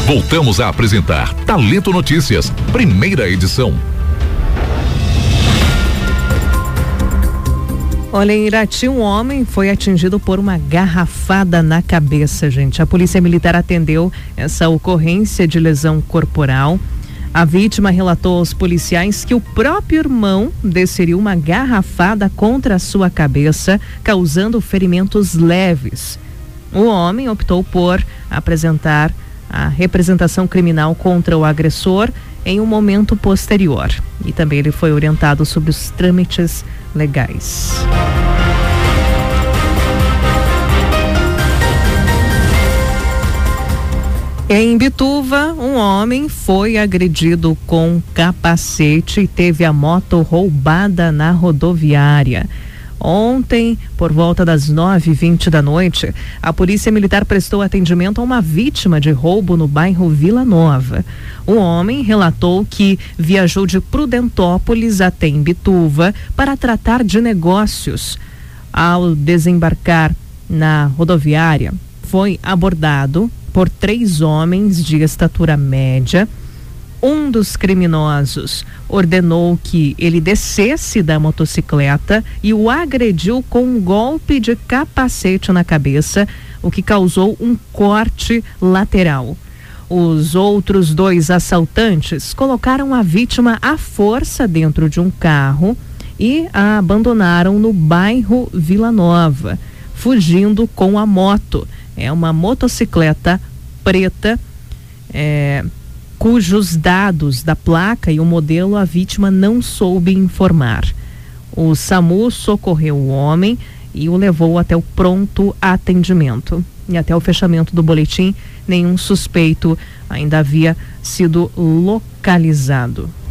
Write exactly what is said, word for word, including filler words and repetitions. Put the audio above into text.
Voltamos a apresentar Talento Notícias, primeira edição. Olha, em Irati, um homem foi atingido por uma garrafada na cabeça, gente. A Polícia Militar atendeu essa ocorrência de lesão corporal. A vítima relatou aos policiais que o próprio irmão desferiu uma garrafada contra a sua cabeça, causando ferimentos leves. O homem optou por apresentar a representação criminal contra o agressor em um momento posterior. E também ele foi orientado sobre os trâmites legais. Em Bituva, um homem foi agredido com capacete e teve a moto roubada na rodoviária. Ontem, por volta das nove e vinte da noite, a Polícia Militar prestou atendimento a uma vítima de roubo no bairro Vila Nova. O homem relatou que viajou de Prudentópolis até Imbituva para tratar de negócios. Ao desembarcar na rodoviária, foi abordado por três homens de estatura média. Um dos criminosos ordenou que ele descesse da motocicleta e o agrediu com um golpe de capacete na cabeça, o que causou um corte lateral. Os outros dois assaltantes colocaram a vítima à força dentro de um carro e a abandonaram no bairro Vila Nova, fugindo com a moto. É uma motocicleta preta, é... cujos dados da placa e o modelo a vítima não soube informar. O SAMU socorreu o homem e o levou até o pronto atendimento. E até o fechamento do boletim, nenhum suspeito ainda havia sido localizado.